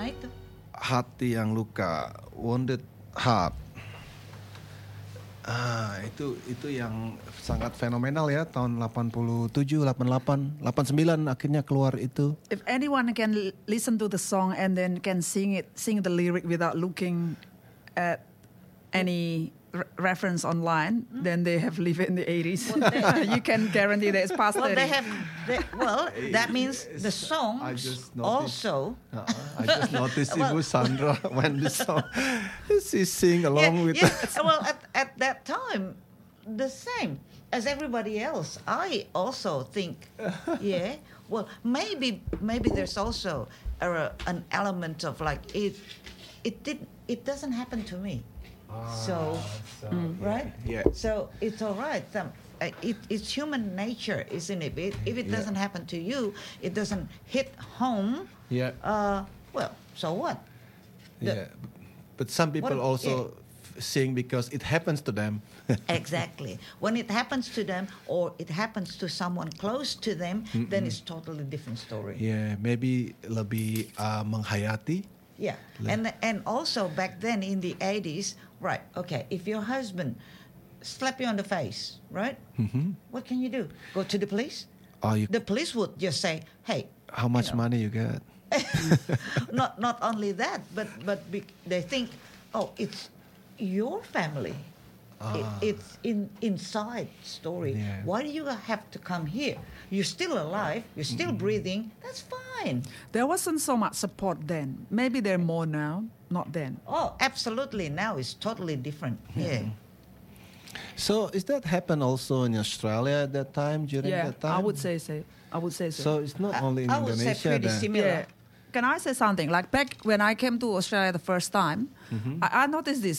Mana itu? Hati yang luka, Wounded Heart. Itu yang sangat fenomenal ya, tahun 87, 88, 89 akhirnya keluar itu. If anyone can listen to the song and then can sing the lyric without looking at any reference online, then they have lived in the 80s. You can guarantee that it's past 30. That means the song also. I just noticed Ibu Sandra when the song she sing along with us. Well, at that time, the same as everybody else. I also think, yeah. Well, maybe there's also an element of like it doesn't happen to me. Right? Yeah. So it's all right. It's human nature, isn't it? If it doesn't happen to you, it doesn't hit home. Yeah. Well, so what? But some people also sing because it happens to them. Exactly. When it happens to them or it happens to someone close to them, then it's totally different story. Yeah, maybe lebih menghayati. Yeah, and also back then in the 80s, right, okay, if your husband slap you on the face, right, what can you do? Go to the police? The police would just say, hey. How much money you get? Not only that, but they think, oh, it's your family. It's inside story. Yeah. Why do you have to come here? You're still alive. You're still breathing. That's fine. There wasn't so much support then. Maybe there are more now, not then. Oh, absolutely. Now it's totally different. Yeah. So is that happen also in Australia at that time, during that time? I would say so. So it's not only in I would Indonesia say pretty then. similar. Yeah. Can I say something? Like back when I came to Australia the first time, I noticed this.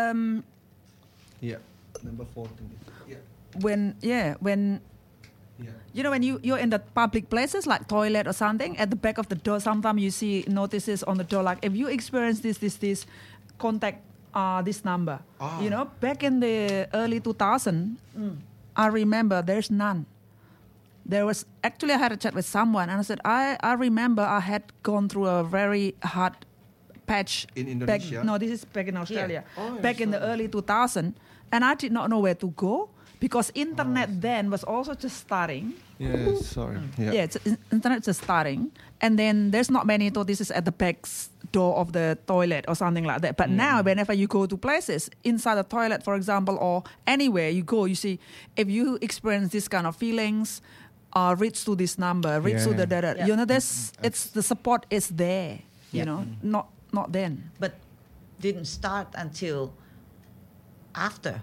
Yeah, number 14. Yeah. When you know, when you're in the public places like toilet or something, at the back of the door, sometimes you see notices on the door like, if you experience this, contact this number. You know, back in the early 2000, I remember there's none. There was actually, I had a chat with someone and I said, I remember I had gone through a very hard patch. In Indonesia? This is back in Australia. Yeah. Back in the early 2000, and I did not know where to go because internet then was also just starting. Yeah, sorry. Yeah, internet just starting, and then there's not many notices at the back door of the toilet or something like that. But now, whenever you go to places inside the toilet, for example, or anywhere you go, you see if you experience this kind of feelings, reach to this number, reach to the data. Yeah. You know, it's the support is there. You know, not then. But didn't start until after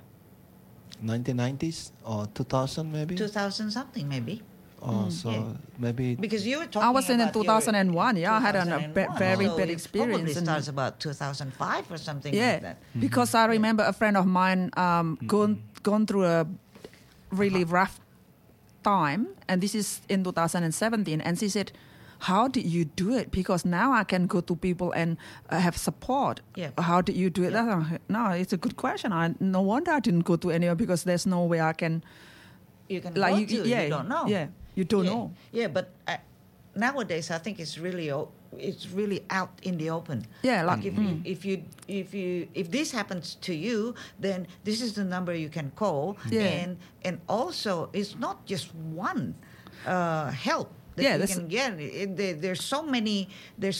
1990s or 2000 maybe? 2000 something maybe. Maybe Because you were talking I was in about 2001. I had a 2001. very So bad it experience. probably and- starts about 2005 or something like that. because I remember a friend of mine gone through a really rough time, and this is in 2017, and she said, how did you do it? Because now I can go to people and have support. Yeah. How did you do it? No, it's a good question. No wonder I didn't go to anywhere because there's no way I can. You can Like go you, to, you don't know. Yeah, you don't know. Yeah, but nowadays I think it's really out in the open. Yeah, like like if this happens to you, then this is the number you can call. Yeah. And also it's not just one help that you can get. There's so many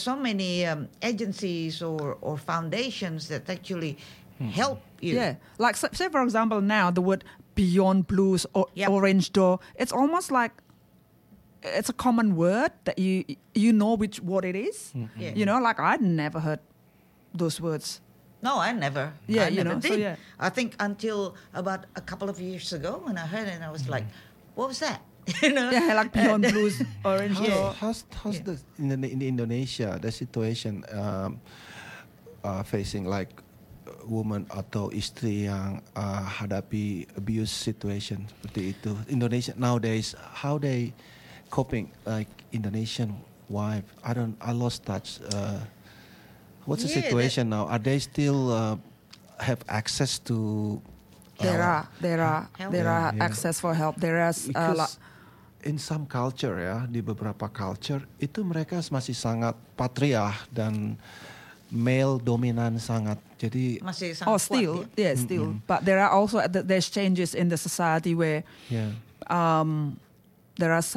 agencies or foundations that actually help you. Yeah, like say for example now the word Beyond Blues or Orange Door, it's almost like it's a common word that you know which what it is. Yeah. You know, like I'd never heard those words. No, I never. Yeah, I you never know, did. so yeah. I think until about a couple of years ago when I heard it, I was like, "What was that?" You know? Yeah, like Beyond Blues, Orange Door. How's the in Indonesia the situation facing like woman atau istri yang hadapi abuse situation seperti itu? Indonesia nowadays, how they coping like Indonesian wife? I lost touch. What's the situation now? Are they still have access to? There are access for help. There is in some culture ya, di beberapa culture itu mereka masih sangat patriarch dan male dominan sangat. Jadi Masih sangat Oh, kuat, still, ya. yeah, still. But there are also there's changes in the society where ya. there are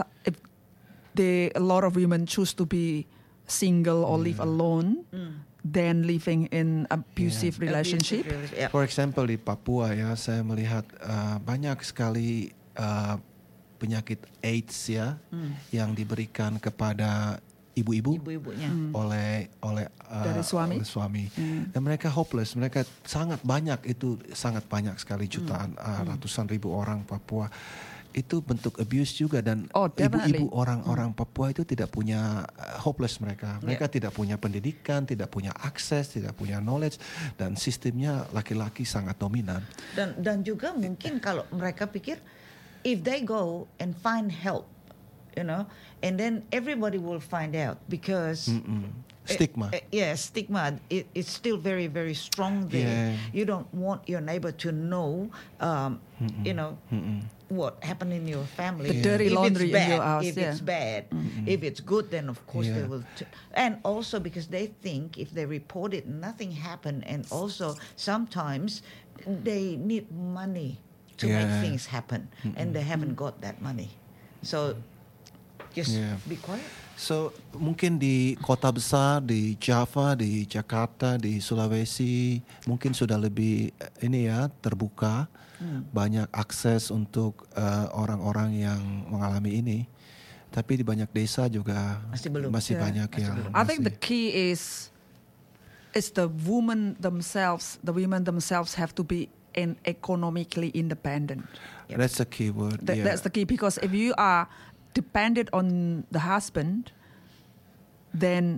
a lot of women choose to be single or live alone than living in abusive relationship. Yeah. For example di Papua ya, saya melihat banyak sekali penyakit AIDS ya yang diberikan kepada ibu-ibu Ibu-ibunya. oleh Dari suami. oleh suami. Dan mereka hopeless, mereka sangat banyak, itu sangat banyak sekali, jutaan, ratusan ribu orang Papua. Itu bentuk abuse juga, dan Oh, definitely. ibu-ibu orang-orang Papua itu tidak punya hopeless mereka. Mereka tidak punya pendidikan, tidak punya akses, tidak punya knowledge, dan sistemnya laki-laki sangat dominan. Dan juga mungkin kalau mereka pikir if they go and find help, you know, and then everybody will find out because Stigma. Stigma. It's still very, very strong there. Yeah. You don't want your neighbor to know, you know, what happened in your family. The dirty If laundry it's bad, in your house, If yeah. it's bad, if it's good, then of course they Yeah. will. And also because they think if they report it, nothing happened. And also sometimes they need money to make Yeah. things happen, and they haven't got that money. So just Yeah. be quiet. So mungkin di kota besar, di Java, di Jakarta, di Sulawesi mungkin sudah lebih ini ya, terbuka, banyak akses untuk orang-orang yang mengalami ini. Tapi di banyak desa juga Masih belum. masih Yeah. banyak yang I think the masih- key is the women themselves. The women themselves have to be economically independent. That's the key word. yeah. That's the key, because if you are dependent on the husband, then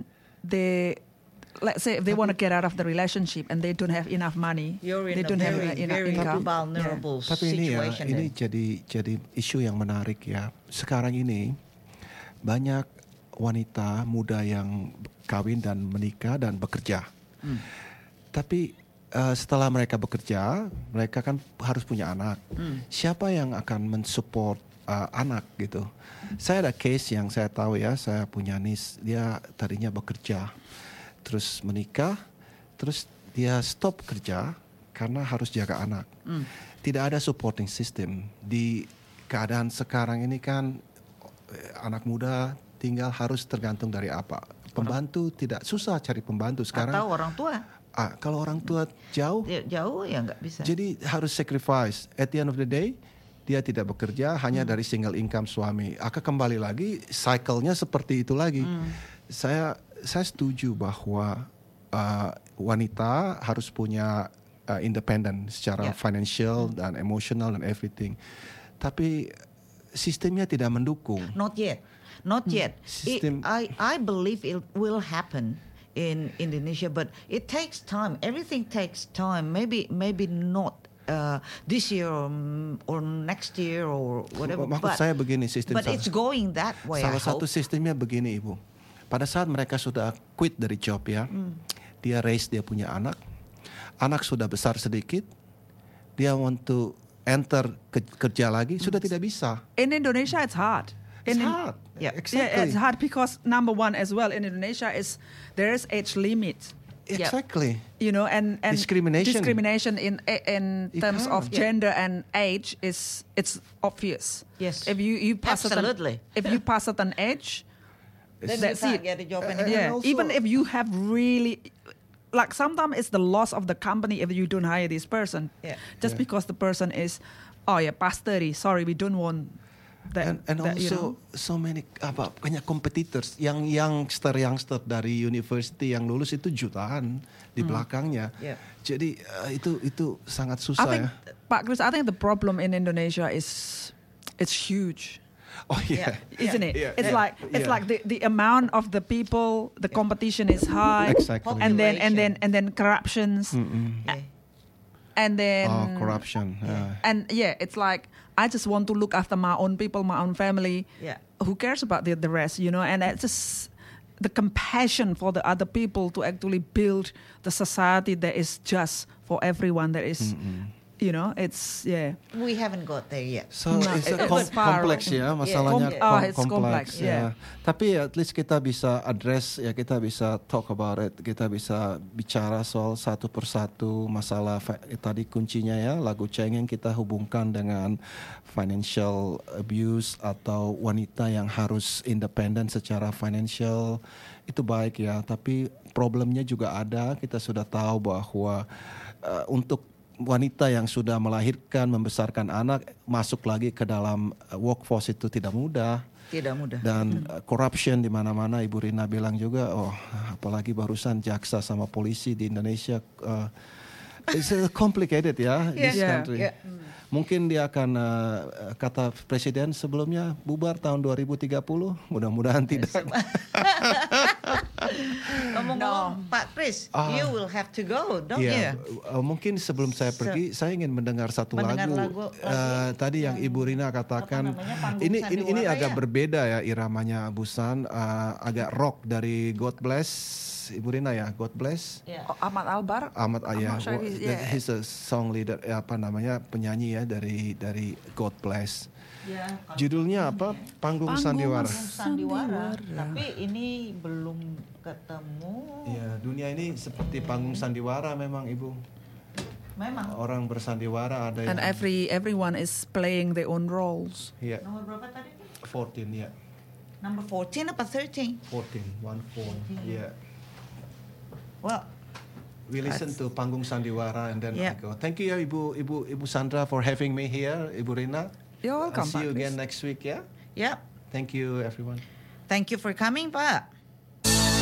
let's say if they want to get out of the relationship and they don't have enough money, You're in they a don't have very, enough very income. vulnerable Tapi ini ya, situation. ini then. jadi isu yang menarik ya. Sekarang ini banyak wanita muda yang kawin dan menikah dan bekerja. Tapi setelah mereka bekerja, mereka kan harus punya anak. Siapa yang akan mensupport anak gitu? Saya ada case yang saya tahu ya, saya punya niece, dia tadinya bekerja, terus menikah, terus dia stop kerja karena harus jaga anak. Tidak ada supporting system. Di keadaan sekarang ini kan anak muda tinggal harus tergantung dari apa? Pembantu, tidak susah cari pembantu sekarang. Atau orang tua. Kalau orang tua jauh, Jauh ya nggak bisa. jadi harus sacrifice. At the end of the day, dia tidak bekerja, hanya dari single income suami. Akan kembali lagi, cycle-nya seperti itu lagi. Saya setuju bahwa wanita harus punya independen secara Yeah. financial dan emotional dan everything. Tapi sistemnya tidak mendukung. Not yet. Not yet. System- I believe it will happen in Indonesia, but it takes time. Everything takes time. Maybe not this year or next year or whatever. Maksud saya begini, sistem But it's going that way. salah I satu hope. sistemnya begini, Ibu. Pada saat mereka sudah quit dari job ya, dia raise dia punya anak sudah besar sedikit, dia want to enter kerja lagi, sudah tidak bisa. In Indonesia, it's hard. It's hard. Yeah. Exactly. Yeah, it's hard because number one as well in Indonesia is there is age limit. Exactly. You know, and Discrimination. in You terms of can't. gender and age it's obvious. Yes. If you pass Absolutely. if you pass at an age, Then that's you can't it. get a job And anymore. yeah. also- Even if you have really, like sometimes it's the loss of the company if you don't hire this person. Yeah. Just Yeah. because the person is, oh yeah, past 30. Sorry, we don't want that. And that, you also know. so many banyak competitors yang youngster dari university yang lulus itu jutaan di belakangnya. Yeah. Jadi itu sangat I susah think, ya. Pak Chris, I think the problem in Indonesia is it's huge. Oh yeah. Isn't it? Yeah, It's yeah, like it's yeah. like the amount of the people, the competition is high, Exactly. and then corruptions, Yeah. and then Corruption. and yeah, it's like I just want to look after my own people, my own family. Yeah. Who cares about the rest, you know? And it's just the compassion for the other people to actually build the society that is just for everyone. That is, it's We haven't got there yet. So No, it's a it's far kompleks away. ya, masalahnya It's complex, ya. Tapi at least kita bisa address ya, kita bisa talk about it, kita bisa bicara soal satu persatu masalah tadi kuncinya ya, lagu cengeng kita hubungkan dengan financial abuse atau wanita yang harus independen secara financial, itu baik ya. Tapi problemnya juga ada, kita sudah tahu bahwa untuk wanita yang sudah melahirkan, membesarkan anak, masuk lagi ke dalam workforce itu tidak mudah. Tidak mudah. Dan corruption di mana-mana, Ibu Rina bilang juga, apalagi barusan jaksa sama polisi di Indonesia, it's complicated ya, this country. Yeah. Mungkin dia akan kata presiden sebelumnya bubar tahun 2030, mudah-mudahan tidak. Ngomong-ngomong, Pak Kris, you will have to go, don't you? Mungkin sebelum saya pergi, saya ingin mendengar satu lagu. Tadi yang Ibu Rina katakan, ini agak berbeda ya iramanya Busan, agak rock dari God Bless. Ibu Rina ya, God Bless. Yeah. Ahmad Albar. Ahmad Ayah, sure he's a song leader, penyanyi ya dari God Bless. Yeah, judulnya apa? Panggung Sandiwara. Tapi ini belum ketemu. Ya, dunia ini seperti panggung sandiwara memang Ibu. Memang. Orang bersandiwara ada And yang everyone is playing their own roles. Iya. Nomor berapa tadi? 14 ya. Number 14 apa 13? 14. Yeah. Well, We listen to Panggung Sandiwara and then I Yeah. go. Thank you ya Ibu Sandra for having me here, Ibu Rina. You're welcome, See you Pak again Kris. next week ya. yeah. Thank you everyone. Thank you for coming, Pak.